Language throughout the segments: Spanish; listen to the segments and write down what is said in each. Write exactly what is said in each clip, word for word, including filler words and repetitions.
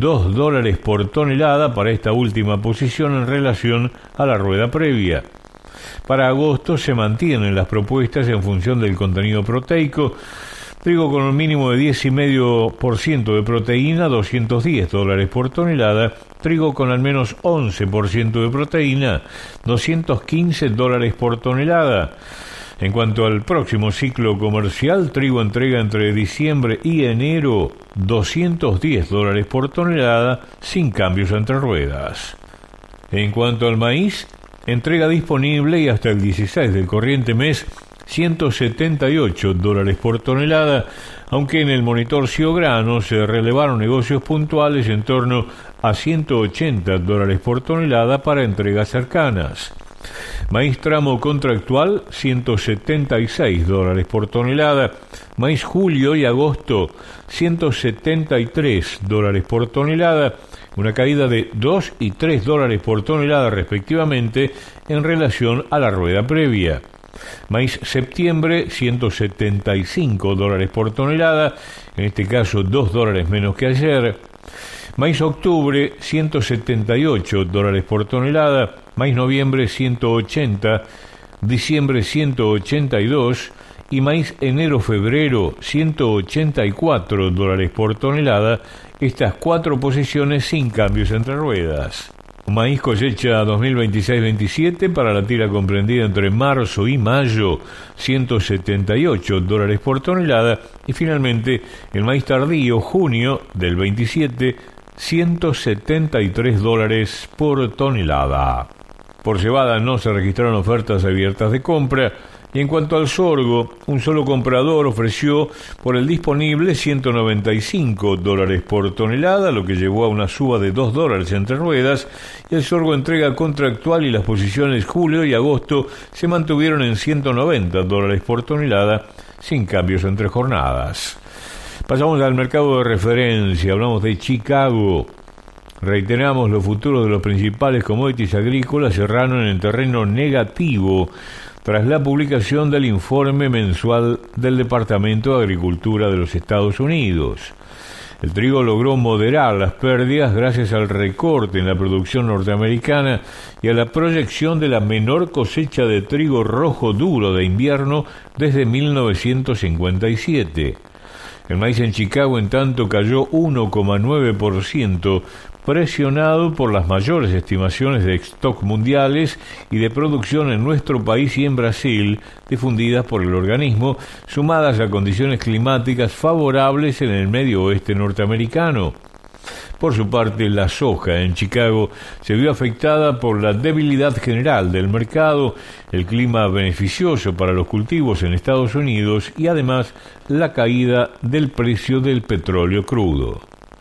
dos dólares por tonelada para esta última posición en relación a la rueda previa. Para agosto se mantienen las propuestas en función del contenido proteico. Trigo con un mínimo de diez coma cinco por ciento de proteína, doscientos diez dólares por tonelada. Trigo con al menos once por ciento de proteína, doscientos quince dólares por tonelada. En cuanto al próximo ciclo comercial, trigo entrega entre diciembre y enero doscientos diez dólares por tonelada, sin cambios entre ruedas. En cuanto al maíz, entrega disponible y hasta el dieciséis del corriente mes, ciento setenta y ocho dólares por tonelada, aunque en el monitor Ciograno se relevaron negocios puntuales en torno a ciento ochenta dólares por tonelada para entregas cercanas. Maíz tramo contractual, ciento setenta y seis dólares por tonelada. Maíz julio y agosto, ciento setenta y tres dólares por tonelada, una caída de dos y tres dólares por tonelada respectivamente en relación a la rueda previa. Maíz septiembre, ciento setenta y cinco dólares por tonelada, en este caso dos dólares menos que ayer. Maíz octubre, ciento setenta y ocho dólares por tonelada. Maíz noviembre, ciento ochenta. Diciembre, ciento ochenta y dos. Y maíz enero-febrero, ciento ochenta y cuatro dólares por tonelada. Estas cuatro posiciones sin cambios entre ruedas. Maíz cosecha dos mil veintiséis veintisiete para la tira comprendida entre marzo y mayo, ciento setenta y ocho dólares por tonelada. Y finalmente el maíz tardío, junio del veintisiete, ciento setenta y tres dólares por tonelada. Por cebada no se registraron ofertas abiertas de compra. Y en cuanto al sorgo, un solo comprador ofreció por el disponible ciento noventa y cinco dólares por tonelada, lo que llevó a una suba de dos dólares entre ruedas, y el sorgo entrega contractual y las posiciones julio y agosto se mantuvieron en ciento noventa dólares por tonelada, sin cambios entre jornadas. Pasamos al mercado de referencia, hablamos de Chicago. Reiteramos, los futuros de los principales commodities agrícolas cerraron en terreno negativo tras la publicación del informe mensual del Departamento de Agricultura de los Estados Unidos. El trigo logró moderar las pérdidas gracias al recorte en la producción norteamericana y a la proyección de la menor cosecha de trigo rojo duro de invierno desde mil novecientos cincuenta y siete. El maíz en Chicago, en tanto, cayó uno coma nueve por ciento, presionado por las mayores estimaciones de stock mundiales y de producción en nuestro país y en Brasil, difundidas por el organismo, sumadas a condiciones climáticas favorables en el medio oeste norteamericano. Por su parte, la soja en Chicago se vio afectada por la debilidad general del mercado, el clima beneficioso para los cultivos en Estados Unidos y además la caída del precio del petróleo crudo.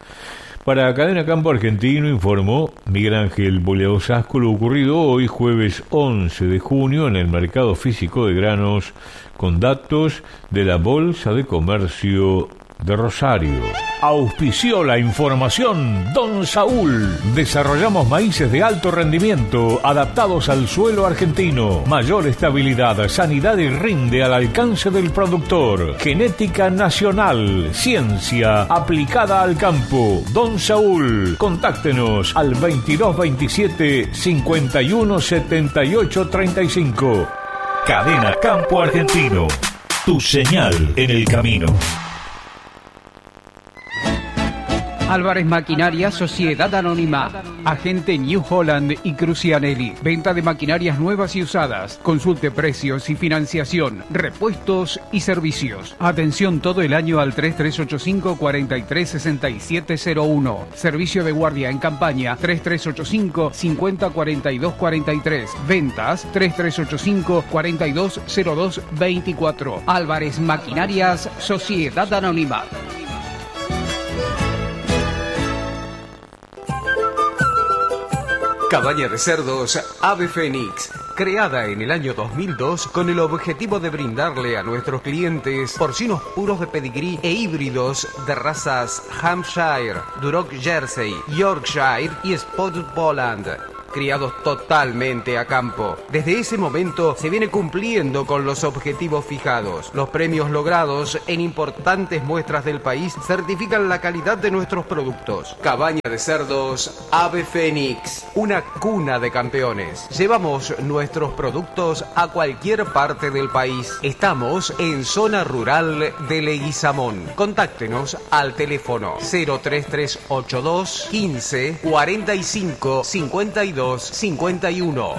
Para Cadena Campo Argentino informó Miguel Ángel Boleado Sasco lo ocurrido hoy, jueves once de junio, en el mercado físico de granos, con datos de la Bolsa de Comercio de Rosario. Auspició la información Don Saúl. Desarrollamos maíces de alto rendimiento adaptados al suelo argentino. Mayor estabilidad, sanidad y rinde al alcance del productor. Genética nacional, ciencia aplicada al campo. Don Saúl. Contáctenos al veintidós veintisiete cincuenta y uno setenta y ocho treinta y cinco. Cadena Campo Argentino. Tu señal en el camino. Álvarez Maquinaria, Sociedad Anónima, agente New Holland y Crucianelli. Venta de maquinarias nuevas y usadas. Consulte precios y financiación, repuestos y servicios. Atención todo el año al tres tres ocho cinco, cuatro tres seis siete cero uno. Servicio de guardia en campaña tres tres ocho cinco, cincuenta cuarenta y dos cuarenta y tres. Ventas tres tres ocho cinco, cuarenta y dos cero dos veinticuatro. Álvarez Maquinarias, Sociedad Anónima. Cabaña de cerdos Ave Fénix, creada en el año dos mil dos con el objetivo de brindarle a nuestros clientes porcinos puros de pedigrí e híbridos de razas Hampshire, Duroc Jersey, Yorkshire y Spotted Poland. criados totalmente a campo. Desde ese momento se viene cumpliendo con los objetivos fijados. Los premios logrados en importantes muestras del país certifican la calidad de nuestros productos. Cabaña de cerdos Ave Fénix, una cuna de campeones. Llevamos nuestros productos a cualquier parte del país. Estamos en zona rural de Leguizamón. Contáctenos al teléfono cero tres tres ocho dos quince cuarenta y cinco cincuenta y dos cincuenta y uno.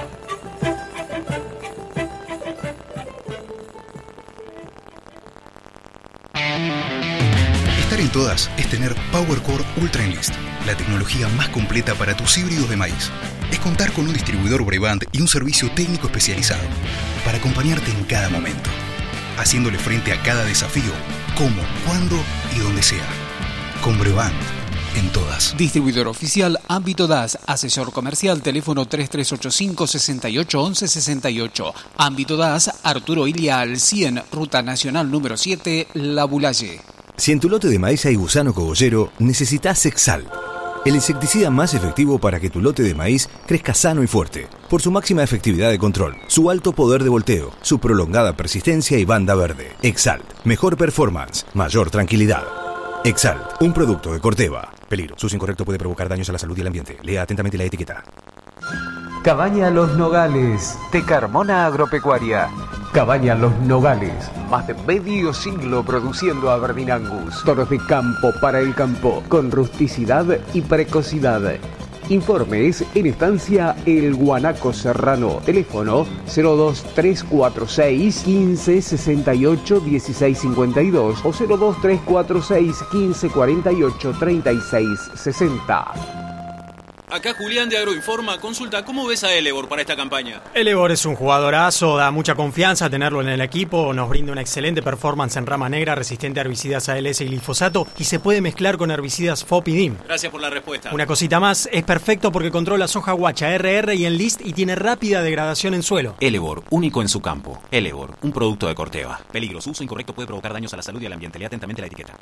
Estar en todas es tener PowerCore Ultra Enlist, la tecnología más completa para tus híbridos de maíz. Es contar con un distribuidor Brevant y un servicio técnico especializado para acompañarte en cada momento, haciéndole frente a cada desafío, como, cuándo y donde sea. Con Brevant, en todas. Distribuidor oficial Ámbito D A S, asesor comercial, teléfono tres tres ocho cinco, seis ocho uno uno seis ocho. Ámbito D A S, Arturo Ilia al cien, Ruta Nacional número siete, La Bulaye. Si en tu lote de maíz hay gusano cogollero, necesitas Exal, el insecticida más efectivo para que tu lote de maíz crezca sano y fuerte, por su máxima efectividad de control, su alto poder de volteo, su prolongada persistencia y banda verde. Exal, mejor performance, mayor tranquilidad. Exal, un producto de Corteva. Peligro, su uso incorrecto puede provocar daños a la salud y el ambiente. Lea atentamente la etiqueta. Cabaña Los Nogales, de Carmona Agropecuaria. Cabaña Los Nogales, más de medio siglo produciendo Aberdeen Angus. Toros de campo para el campo, con rusticidad y precocidad. Informes en estancia El Guanaco Serrano. Teléfono cero dos tres cuatro seis, quince sesenta y ocho, dieciséis cincuenta y dos o cero dos tres cuatro seis, quince cuarenta y ocho, treinta y seis sesenta. Acá Julián de Agroinforma. Consulta, ¿cómo ves a Elevor para esta campaña? Elevor es un jugadorazo, da mucha confianza tenerlo en el equipo, nos brinda una excelente performance en rama negra, resistente a herbicidas A L S y glifosato y se puede mezclar con herbicidas F O P y D I M. Gracias por la respuesta. Una cosita más, es perfecto porque controla soja guacha, R R y Enlist y tiene rápida degradación en suelo. Elevor, único en su campo. Elevor, un producto de Corteva. Peligro, su uso incorrecto puede provocar daños a la salud y al ambiente. Lea atentamente la etiqueta.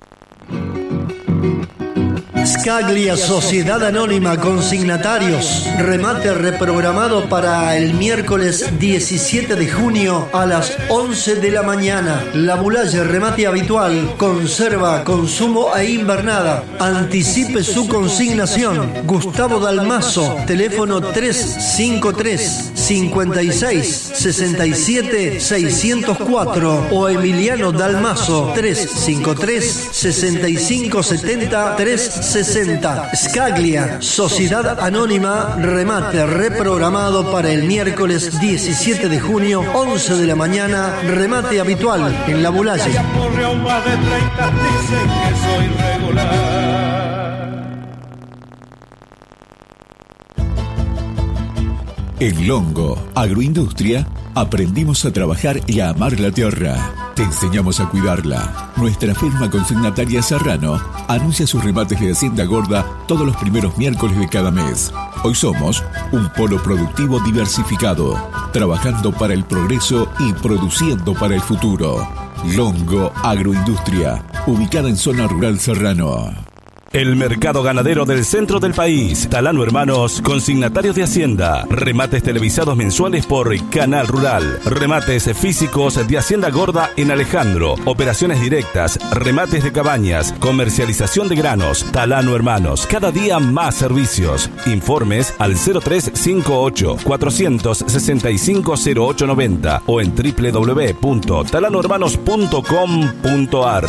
Scaglia Sociedad Anónima Consignatarios. Remate reprogramado para el miércoles diecisiete de junio a las once de la mañana. La Bulaye, remate habitual, conserva, consumo e invernada. Anticipe su consignación. Gustavo Dalmazo, teléfono tres cinco tres, cinco seis, seis siete, seis cero cuatro o Emiliano Dalmazo, tres cinco tres, sesenta y cinco setenta, tres sesenta. Scaglia, Sociedad Anónima, remate reprogramado para el miércoles diecisiete de junio, once de la mañana, remate habitual en La Bulaye. En Longo Agroindustria aprendimos a trabajar y a amar la tierra. Te enseñamos a cuidarla. Nuestra firma consignataria Serrano anuncia sus remates de Hacienda Gorda todos los primeros miércoles de cada mes. Hoy somos un polo productivo diversificado, trabajando para el progreso y produciendo para el futuro. Longo Agroindustria, ubicada en zona rural Serrano. El mercado ganadero del centro del país. Talano Hermanos, consignatarios de Hacienda. Remates televisados mensuales por Canal Rural. Remates físicos de Hacienda Gorda en Alejandro. Operaciones directas, remates de cabañas, comercialización de granos. Talano Hermanos, cada día más servicios. Informes al cero tres cinco ocho, cuatro seis cinco, cero ocho nueve cero o en doble u doble u doble u punto talano hermanos punto com punto a r.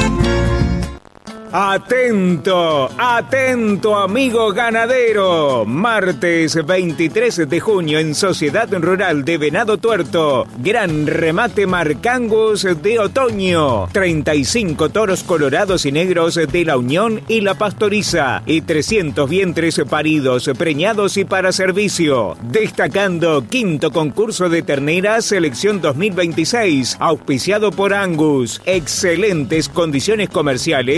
Atento, atento amigo ganadero. Martes veintitrés de junio en Sociedad Rural de Venado Tuerto. Gran remate Marcangus de otoño. treinta y cinco toros colorados y negros de la Unión y la Pastoriza. Y trescientos vientres paridos, preñados y para servicio. Destacando quinto concurso de terneras selección dos mil veintiséis. Auspiciado por Angus. Excelentes condiciones comerciales y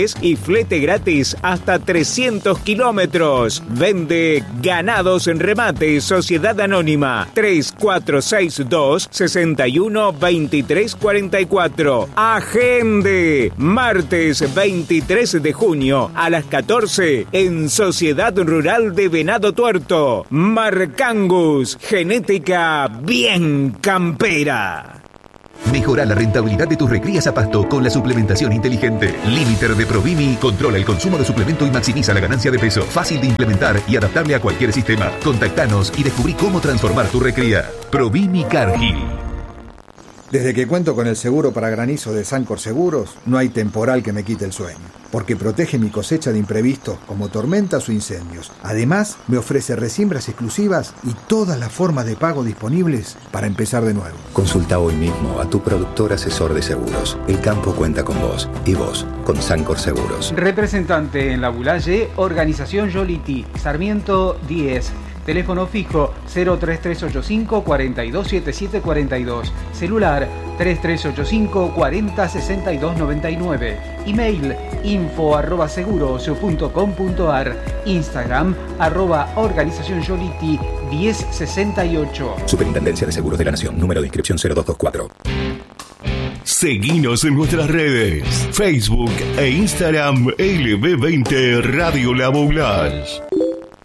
flete gratis hasta trescientos kilómetros. Vende Ganados en Remate, Sociedad Anónima, tres cuatro seis dos, seis uno dos tres cuatro cuatro. Agende, martes veintitrés de junio a las catorce en Sociedad Rural de Venado Tuerto. Marcangus, genética bien campera. Mejora la rentabilidad de tus recrías a pasto con la suplementación inteligente. Limiter de Provimi controla el consumo de suplemento y maximiza la ganancia de peso. Fácil de implementar y adaptable a cualquier sistema. Contactanos y descubrí cómo transformar tu recría. Provimi Cargill. Desde que cuento con el seguro para granizo de Sancor Seguros, no hay temporal que me quite el sueño, porque protege mi cosecha de imprevistos como tormentas o incendios. Además, me ofrece resiembras exclusivas y todas las formas de pago disponibles para empezar de nuevo. Consulta hoy mismo a tu productor asesor de seguros. El campo cuenta con vos y vos con Sancor Seguros. Representante en La Bulaye, Organización Yoliti, Sarmiento diez. Teléfono fijo cero tres tres ocho cinco, cuatro dos siete siete cuatro dos. Celular tres tres ocho cinco, cuatro cero seis dos nueve nueve. Email info arroba seguros punto com punto ar. Instagram arroba organización Yoliti diez sesenta y ocho. Superintendencia de Seguros de la Nación. Número de inscripción cero dos dos cuatro. Seguinos en nuestras redes, Facebook e Instagram L B veinte Radio La Bulaye.